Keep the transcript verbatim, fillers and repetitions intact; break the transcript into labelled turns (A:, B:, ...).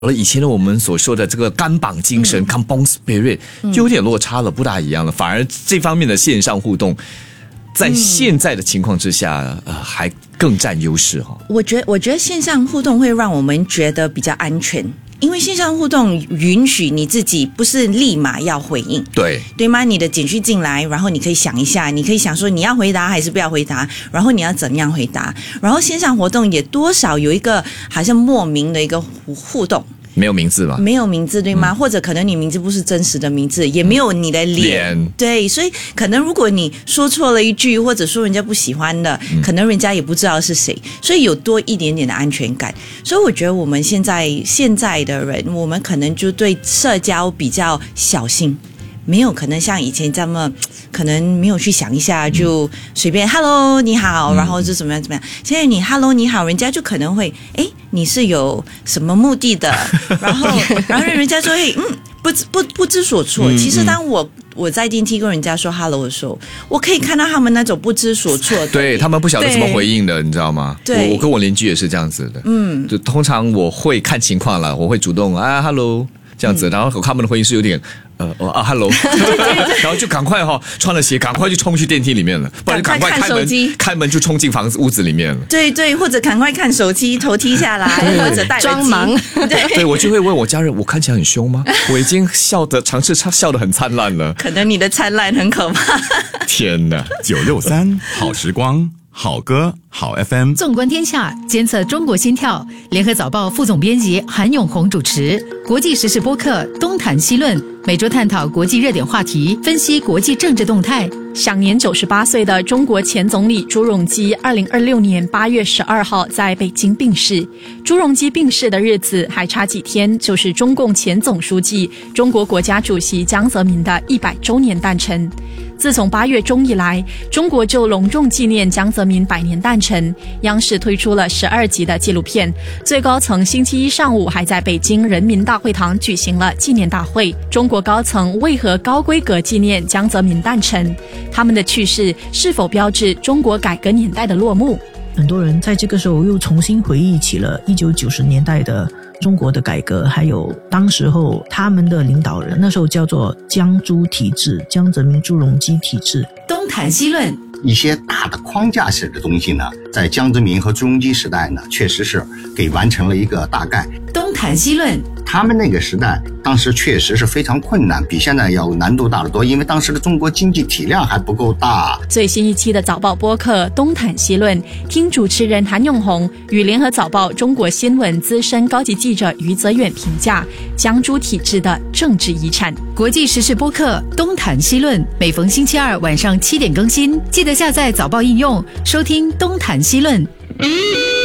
A: 了以前的我们所说的这个干绑精神、嗯、kampung spirit 就有点落差了，不大一样了。反而这方面的线上互动，在现在的情况之下，嗯、呃，还更占优势哈。
B: 我觉得，我觉得线上互动会让我们觉得比较安全。因为线上互动允许你自己不是立马要回应，
A: 对
B: 对吗？你的简讯进来，然后你可以想一下，你可以想说你要回答还是不要回答，然后你要怎样回答，然后线上活动也多少有一个好像莫名的一个互动。
A: 没有名字吧？
B: 没有名字，对吗？嗯、或者可能你名字不是真实的名字，也没有你的脸，
A: 脸
B: 对，所以可能如果你说错了一句，或者说人家不喜欢的，嗯、可能人家也不知道是谁，所以有多一点点的安全感。所以我觉得我们现在现在的人，我们可能就对社交比较小心。没有可能像以前这么，可能没有去想一下就随便 Hello 你好，然后就怎么样怎么样。现在你 Hello 你好，人家就可能会哎你是有什么目的的，然后然后人家就会嗯不不不知所措。其实当我我在电梯跟人家说 Hello 的时候，我可以看到他们那种不知所措的，
A: 对他们不晓得怎么回应的，你知道吗？
B: 对，
A: 我我跟我邻居也是这样子的，嗯，就通常我会看情况了，我会主动啊 Hello。这样子，然后他们的回应是有点，呃，啊 ，hello， 然后就赶快哈、哦，穿了鞋，赶快就冲去电梯里面了，不然就赶快开门，开门就冲进房子屋子里面了。
B: 对对，或者赶快看手机，头踢下来，或者戴
C: 装忙。
B: 对，
A: 对我就会问我家人，我看起来很凶吗？我已经笑得尝试笑得很灿烂了。
B: 可能你的灿烂很可怕。
A: 天哪，
D: 九六三好时光。好歌好 F M，
E: 纵观天下，监测中国心跳。联合早报副总编辑韩永红主持。国际时事播客东谈西论，每周探讨国际热点话题，分析国际政治动态。
F: 享年九十八岁的中国前总理朱镕基，二零二六年八月十二号在北京病逝。朱镕基病逝的日子还差几天，就是中共前总书记、中国国家主席江泽民的一百周年诞辰。自从八月中以来，中国就隆重纪念江泽民百年诞辰，央视推出了十二集的纪录片。最高层星期一上午还在北京人民大会堂举行了纪念大会。中国高层为何高规格纪念江泽民诞辰？他们的去世是否标志中国改革年代的落幕？
G: 很多人在这个时候又重新回忆起了一九九十年代的中国的改革，还有当时候他们的领导人，那时候叫做江朱体制，江泽民、朱镕基体制。
E: 东谈西论，
H: 一些大的框架式的东西呢，在江泽民和朱镕基时代呢，确实是给完成了一个大概。
E: 东谈西论，
H: 他们那个时代当时确实是非常困难，比现在要难度大得多，因为当时的中国经济体量还不够大。
F: 最新一期的早报播客东谈西论，听主持人韩永红与联合早报中国新闻资深高级记者于泽远评价江朱体制的政治遗产。
E: 国际时事播客东谈西论，每逢星期二晚上七点更新，记得下载早报应用收听东谈西论。